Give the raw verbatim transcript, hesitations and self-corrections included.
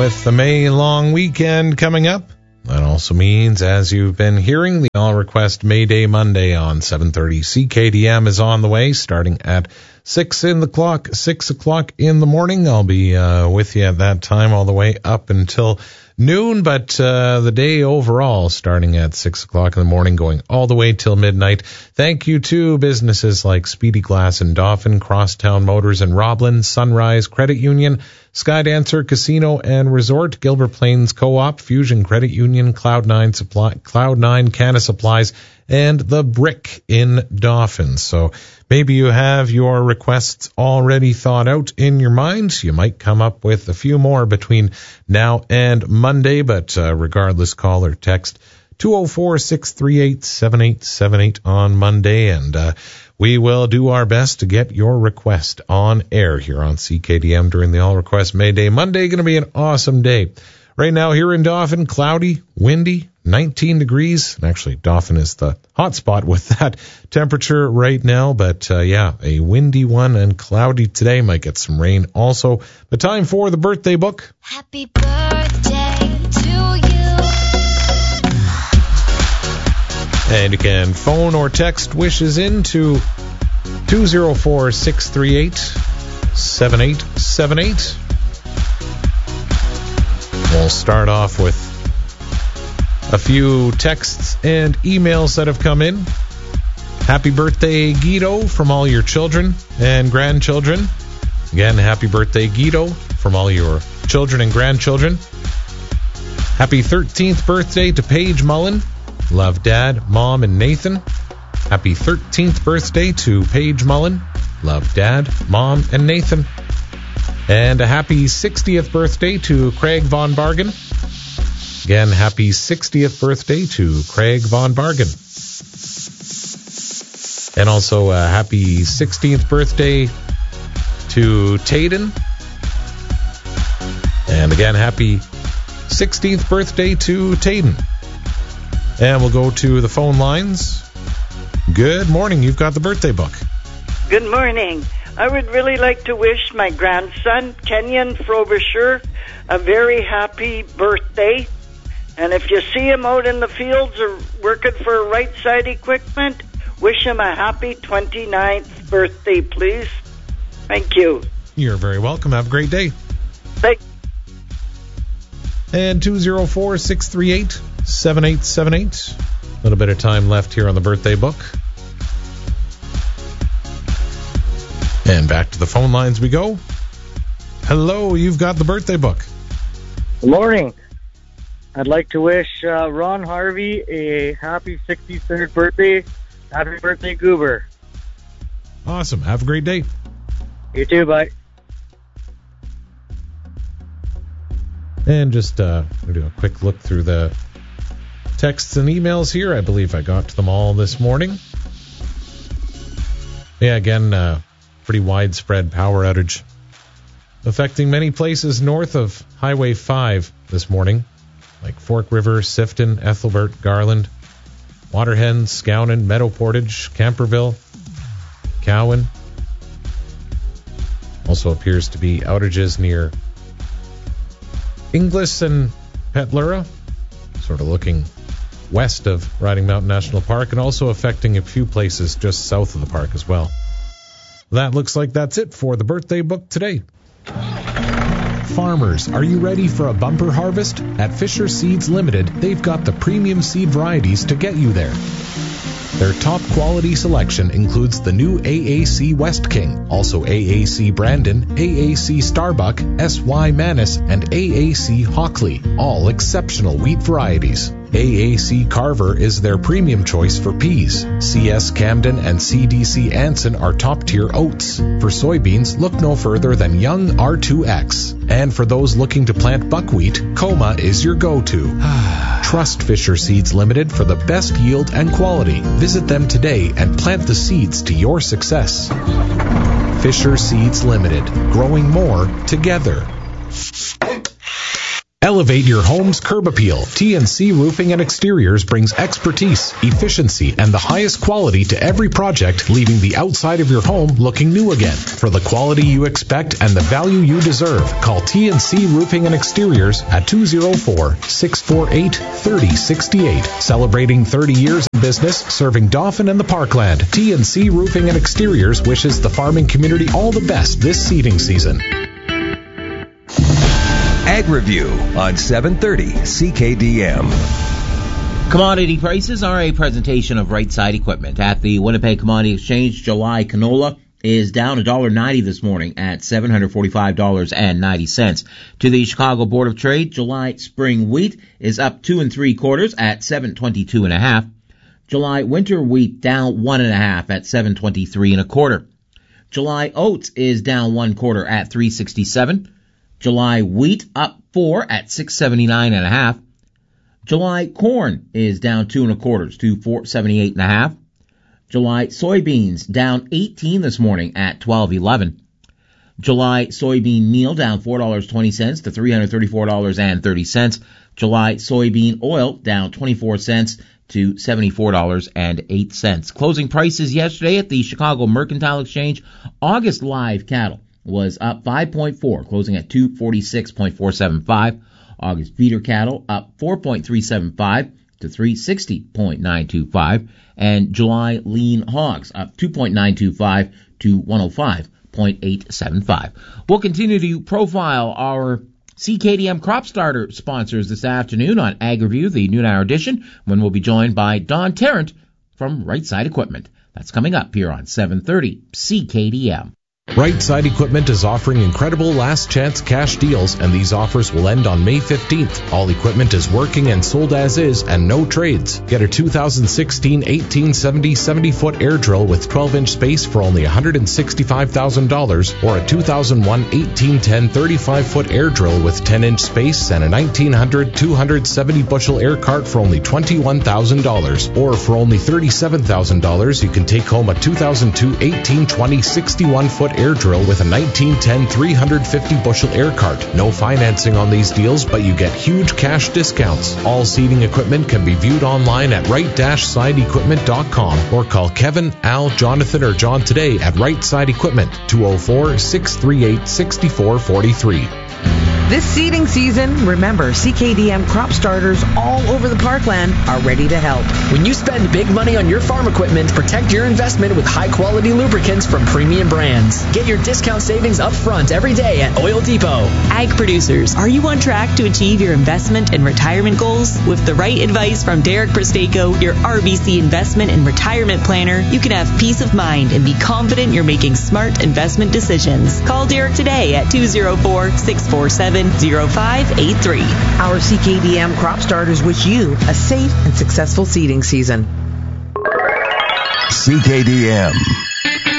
with the May long weekend coming up. That also means, as you've been hearing, the All Request May Day Monday on seven thirty C K D M is on the way, starting at six in the clock, six o'clock in the morning. I'll be uh, with you at that time all the way up until noon, but uh, the day overall starting at six o'clock in the morning, going all the way till midnight. Thank you to businesses like Speedy Glass and Dauphin, Crosstown Motors and Roblin, Sunrise Credit Union, Skydancer Casino and Resort, Gilbert Plains Co-op, Fusion Credit Union, Cloud nine Supply, Cloud nine Canna Supplies, and The Brick in Dauphin. So maybe you have your requests already thought out in your mind. You might come up with a few more between now and Monday, but uh, regardless, call or text two oh four, six three eight, seven eight seven eight on Monday, and uh, we will do our best to get your request on air here on C K D M during the All Request May Day Monday. Going to be an awesome day. Right now here in Dauphin, cloudy, windy, nineteen degrees. And actually, Dauphin is the hot spot with that temperature right now. But, uh, yeah, a windy one and cloudy today. Might get some rain also. But time for the birthday book. Happy birthday to you. And you can phone or text wishes in to two oh four, six three eight, seven eight seven eight. We'll start off with a few texts and emails that have come in. Happy birthday, Guido, from all your children and grandchildren. Again, happy birthday, Guido, from all your children and grandchildren. Happy thirteenth birthday to Paige Mullen. Love Dad, Mom, and Nathan. Happy thirteenth birthday to Paige Mullen. Love Dad, Mom, and Nathan. And a happy sixtieth birthday to Craig Von Bargen. Again, happy sixtieth birthday to Craig Von Bargen. And also a happy sixteenth birthday to Tayden. And again, happy sixteenth birthday to Tayden. And we'll go to the phone lines. Good morning. You've got the birthday book. Good morning. I would really like to wish my grandson, Kenyon Frobisher, a very happy birthday. And if you see him out in the fields or working for Right Side Equipment, wish him a happy twenty-ninth birthday, please. Thank you. You're very welcome. Have a great day. Thank And two oh four, six three eight, seven eight seven eight. A little bit of time left here on the birthday book. And back to the phone lines we go. Hello, you've got the birthday book. Good morning. I'd like to wish uh, Ron Harvey a happy sixty-third birthday. Happy birthday, Goober. Awesome. Have a great day. You too, bye. And just uh, we'll do a quick look through the texts and emails here. I believe I got to them all this morning. Yeah, again, uh, pretty widespread power outage affecting many places north of Highway five this morning, like Fork River, Sifton, Ethelbert, Garland, Waterhen, Skownon, Meadow Portage, Camperville, Cowan. Also appears to be outages near Inglis and Petlura, sort of looking west of Riding Mountain National Park, and also affecting a few places just south of the park as well. That looks like that's it for the birthday book today. Farmers, are you ready for a bumper harvest? At Fisher Seeds Limited, they've got the premium seed varieties to get you there. Their top quality selection includes the new A A C West King, also A A C Brandon, A A C Starbuck, S Y Manus, and A A C Hockley, all exceptional wheat varieties. A A C Carver is their premium choice for peas. C S Camden and C D C Anson are top-tier oats. For soybeans, look no further than Young R two X. And for those looking to plant buckwheat, Coma is your go-to. Trust Fisher Seeds Limited for the best yield and quality. Visit them today and plant the seeds to your success. Fisher Seeds Limited, growing more together. Elevate your home's curb appeal. T N C Roofing and Exteriors brings expertise, efficiency, and the highest quality to every project, leaving the outside of your home looking new again. For the quality you expect and the value you deserve, call T N C Roofing and Exteriors at two oh four, six four eight, three oh six eight. Celebrating thirty years in business, serving Dauphin and the Parkland. T N C Roofing and Exteriors wishes the farming community all the best this seeding season. Ag Review on seven thirty C K D M. Commodity prices are a presentation of Right Side Equipment. At the Winnipeg Commodity Exchange, July canola is down one dollar ninety this morning at seven hundred forty-five dollars and ninety cents. To the Chicago Board of Trade, July spring wheat is up two and three quarters at seven twenty-two and a half. July winter wheat down one and a half at seven twenty-three and a quarter. July oats is down one quarter at three sixty-seven. July wheat up four at six seventy-nine and a half. July corn is down two and a quarters to four seventy-eight and a half. July soybeans down eighteen this morning at twelve eleven. July soybean meal down four dollars and twenty cents to three hundred thirty-four dollars and thirty cents. July soybean oil down twenty-four cents to seventy-four dollars and eight cents. Closing prices yesterday at the Chicago Mercantile Exchange. August live cattle was up five point four, closing at two forty-six point four seven five. August feeder cattle up four point three seven five to three sixty point nine two five. And July lean hogs up two point nine two five to one oh five point eight seven five. We'll continue to profile our C K D M crop starter sponsors this afternoon on Ag Review, the noon hour edition, when we'll be joined by Don Tarrant from Right Side Equipment. That's coming up here on seven thirty C K D M. Right Side Equipment is offering incredible last chance cash deals, and these offers will end on May fifteenth. All equipment is working and sold as is, and no trades. Get a two thousand sixteen eighteen seventy seventy foot air drill with twelve inch space for only one hundred sixty-five thousand dollars, or a two thousand one eighteen ten thirty-five foot air drill with ten inch space and a nineteen hundred two hundred seventy bushel air cart for only twenty-one thousand dollars. Or for only thirty-seven thousand dollars, you can take home a two thousand two eighteen twenty sixty-one foot air drill with a nineteen ten three hundred fifty bushel air cart. No financing on these deals, but you get huge cash discounts. All seeding equipment can be viewed online at right side equipment dot com or call Kevin, Al, Jonathan, or John today at Right Side Equipment, two oh four, six three eight, six four four three. This seeding season, remember, C K D M crop starters all over the Parkland are ready to help. When you spend big money on your farm equipment, protect your investment with high-quality lubricants from premium brands. Get your discount savings up front every day at Oil Depot. Ag producers, are you on track to achieve your investment and retirement goals? With the right advice from Derek Prestako, your R B C investment and retirement planner, you can have peace of mind and be confident you're making smart investment decisions. Call Derek today at two oh four, six four seven, oh five eight three. Our C K D M crop starters wish you a safe and successful seeding season. C K D M.